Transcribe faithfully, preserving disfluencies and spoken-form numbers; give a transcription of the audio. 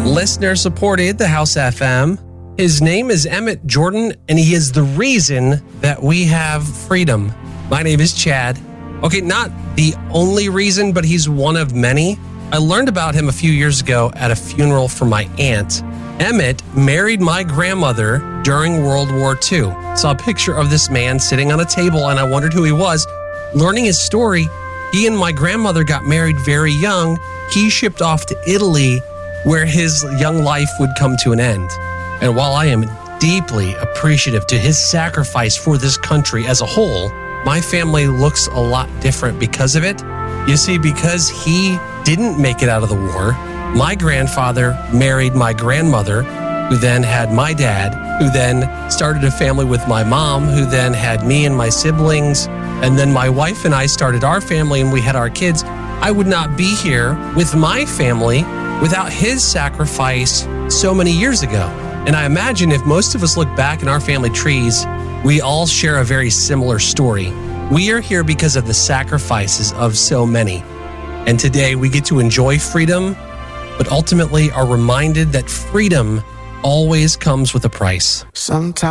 Listener supported the House F M. His name is Emmett Jordan, and he is the reason that we have freedom. My name is Chad. Okay, not the only reason, but he's one of many. I learned about him a few years ago at a funeral for my aunt. Emmett married my grandmother during World War Two. Saw a picture of this man sitting on a table, and I wondered who he was. Learning his story, he and my grandmother got married very young. He shipped off to Italy, where his young life would come to an end. And while I am deeply appreciative to his sacrifice for this country as a whole, my family looks a lot different because of it. You see, because he didn't make it out of the war, my grandfather married my grandmother, who then had my dad, who then started a family with my mom, who then had me and my siblings, and then my wife and I started our family and we had our kids. I would not be here with my family without his sacrifice so many years ago. And I imagine if most of us look back in our family trees, we all share a very similar story. We are here because of the sacrifices of so many. And today we get to enjoy freedom, but ultimately are reminded that freedom always comes with a price. Sometimes